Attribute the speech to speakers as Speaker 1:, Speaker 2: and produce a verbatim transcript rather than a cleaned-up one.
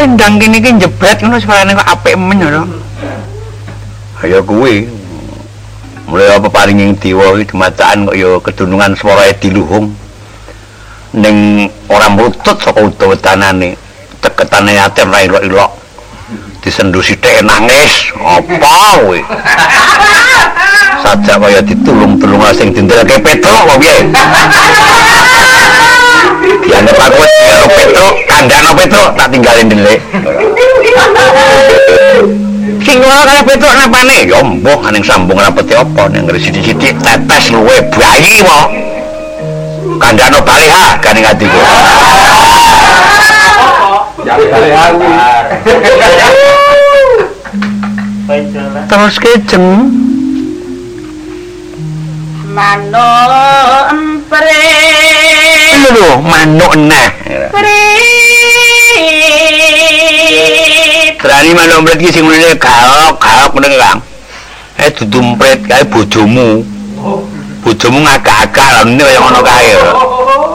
Speaker 1: Endang kene iki njebret ngono suarane kok apik men ngono. Ya kuwi. Mulai apa paringing diwa iki demacaan kok ya kedunungan swarae diluhung. Ning ora mrutut saka udawetanane. Teketane ati ora ilok-ilok. Disendu sithik nangis. Apa kuwi? Sajak kaya ditulung-tulung sing dindelake Petruk kok piye? Dianggep aku karo Petruk, kandhane Petruk tak tinggalin dhewe. Sing ora kaya Petruk napane? Ya mbuh aning sambung rapete apa ning sithik-sithik tetes luwe bayi kok. Kandhane baleha gane atiku. Ya baleha kuwi. Terus kejeng
Speaker 2: manuk empre
Speaker 1: lho manuk neh berani manuk empret iki sing ngene galok-galok meneng Kang eh dudu empret kae bojomu bojomu ngagak-agak lha ngene kaya ngono kae